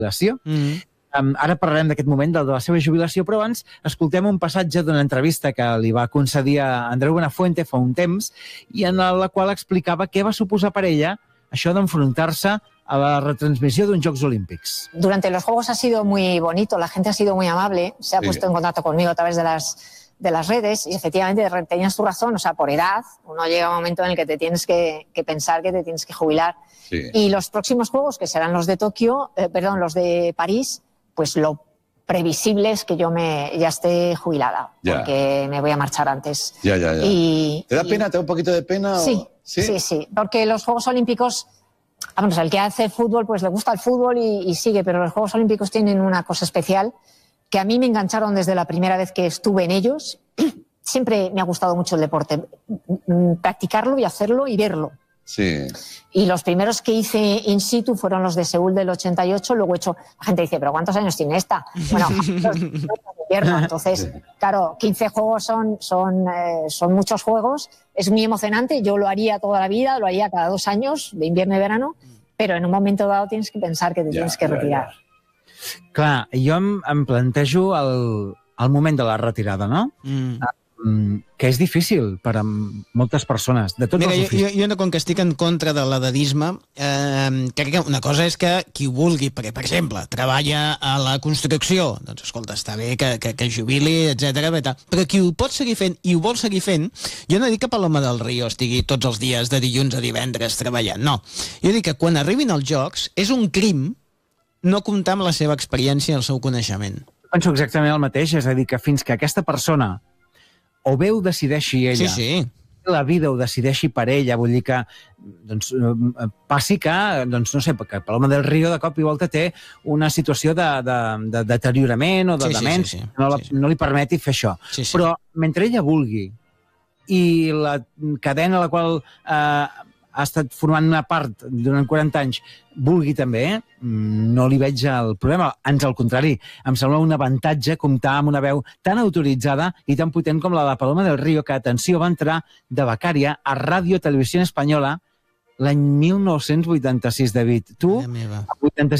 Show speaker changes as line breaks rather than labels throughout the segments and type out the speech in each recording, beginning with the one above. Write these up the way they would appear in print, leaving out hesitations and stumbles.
jubilació. Ara parlarem d'aquest moment, de la seva jubilació, però abans escoltem un passatge d'una entrevista que li va concedir a Andreu Buenafuente fa un temps i en la qual explicava què va suposar per ella això d'enfrontar-se a la retransmisión de unos Juegos Olímpicos.
Durante los Juegos ha sido muy bonito, la gente ha sido muy amable, se ha puesto en contacto conmigo a través de las redes y efectivamente tenías tu razón, o sea, por edad, uno llega a un momento en el que te tienes que pensar que te tienes que jubilar. Sí. Y los próximos Juegos, que serán los de los de París, pues lo previsible es que yo ya esté jubilada, porque me voy a marchar antes.
¿Te da pena? ¿Te da un poquito de pena?
Sí, sí, porque los Juegos Olímpicos... Vamos, el que hace fútbol, pues le gusta el fútbol y sigue, pero los Juegos Olímpicos tienen una cosa especial que a mí me engancharon desde la primera vez que estuve en ellos. Siempre me ha gustado mucho el deporte, practicarlo y hacerlo y verlo. Sí. Y los primeros que hice in situ fueron los de Seúl del 88, luego he hecho... La gente dice, ¿pero cuántos años tiene esta? Bueno, entonces, claro, 15 juegos son muchos juegos, es muy emocionante, yo lo haría toda la vida, lo haría cada 2 años, de invierno y verano, pero en un momento dado tienes que pensar que te tienes que retirar.
Clar, jo em plantejo el moment de la retirada, no? Que és difícil per a moltes persones, de tots els oficis.
Jo, com que estic en contra de l'edadisme, crec que una cosa és que qui vulgui, perquè, per exemple, treballa a la construcció, doncs, escolta, està bé que jubili, etc. Però qui ho pot seguir fent i ho vol seguir fent, jo no dic que Paloma del Río estigui tots els dies de dilluns a divendres treballant, no. Jo dic que quan arribin els Jocs és un crim no comptar amb la seva experiència i el seu coneixement.
Penso exactament el mateix, és a dir, que fins que aquesta persona o bé ho decideixi ella, la vida ho decideixi per ella, vull dir que passi que, no sé, perquè Paloma del Río de cop i volta té una situació de deteriorament o de demència, no li permeti fer això. Però mentre ella vulgui i la cadena a la qual ha estat formant una part durant 40 anys, vulgui també, no li veig el problema. Ans al contrari, em sembla un avantatge comptar amb una veu tan autoritzada i tan potent com la de Paloma del Río, que, atenció, va entrar de becària a Ràdio Televisió Espanyola l'any 1986, David. Tu, a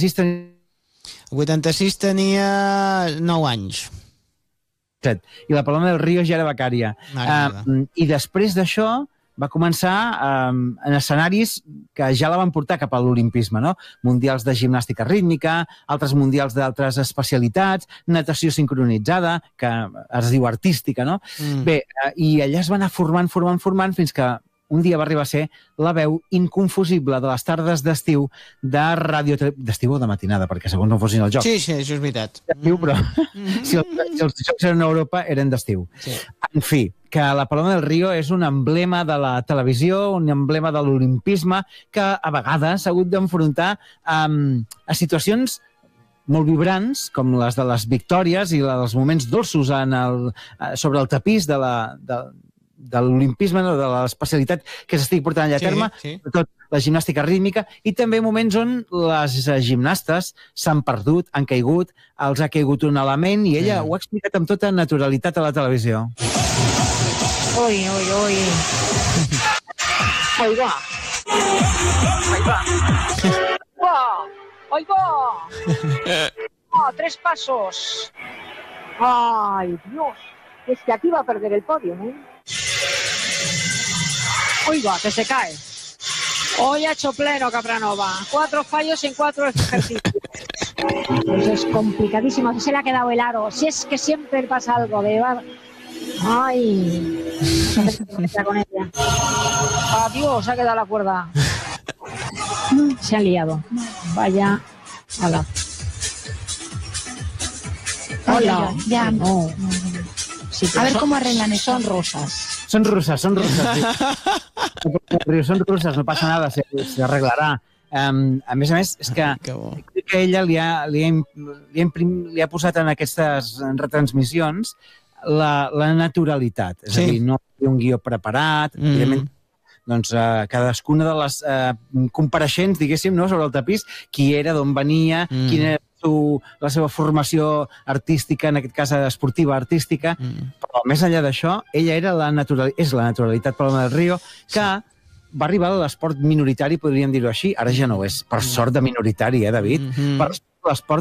86 tenia 9 anys.
I la Paloma del Río ja era becària. I després d'això va començar en escenaris que ja la van portar cap a l'olimpisme, no? Mundials de gimnàstica rítmica, altres mundials d'altres especialitats, natació sincronitzada, que es diu artística, no? Bé, i allà es va anar formant fins que un dia va arribar a ser la veu inconfusible de les tardes d'estiu de ràdio... D'estiu o de matinada, perquè segons no fossin els Jocs.
Sí, això és veritat.
D'estiu, però si els Jocs eren a Europa, eren d'estiu. En fi, que la Paloma del Río és un emblema de la televisió, un emblema de l'olimpisme, que a vegades s'ha hagut d'enfrontar a situacions molt vibrants, com les de les victòries i dels moments dolços sobre el tapís de l'olimpisme, de l'especialitat que s'estigui portant allà a terme, sobretot la gimnàstica rítmica, i també moments on les gimnastes s'han perdut, han caigut, els ha caigut un element, i ella ho ha explicat amb tota naturalitat a la televisió.
Ui. Ahí va. Ahí va. 3 pasos. Ay, Dios. Es que aquí va a perder el podio, ¿eh? Oiga, que se cae. Hoy ha hecho pleno Capranova. 4 fallos en 4 ejercicios. Pues es complicadísimo. Se le ha quedado el aro. Si es que siempre pasa algo de... Ay. Con ella. Adiós, se ha quedado la cuerda. Se han liado. Vaya. Hola. Hola.
Ya.
No. Sí,
a ver cómo arreglan eso.
Son rusas.
Son rusas. Son rusas, no passa nada, se arreglarà. A més, és que crec que ella li ha posat en aquestes retransmissions la naturalitat. És a dir, no té un guió preparat, evidentment, doncs cadascuna de les compareixents, diguéssim, no, sobre el tapís, qui era, d'on venia, quina era la seva formació artística, en aquest cas esportiva artística, però més enllà d'això, ella és la naturalitat Paloma del Río, que va arribar a l'esport minoritari, podríem dir-ho així, ara ja no és, per sort de minoritari, David? Per sort l'esport